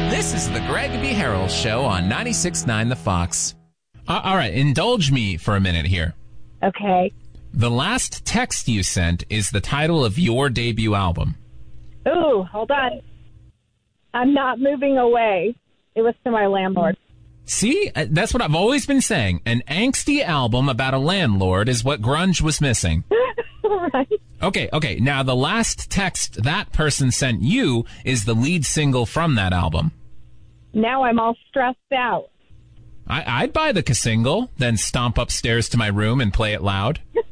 This is the Greg B. Harrell Show on 96.9 The Fox. All right, indulge me for a minute here. Okay. The last text you sent is the title of your debut album. Ooh, hold on. I'm not moving away. It was to my landlord. See, that's what I've always been saying. An angsty album about a landlord is what grunge was missing. Right. Okay. Now, the last text that person sent you is the lead single from that album. Now I'm all stressed out. I'd buy the single, then stomp upstairs to my room and play it loud.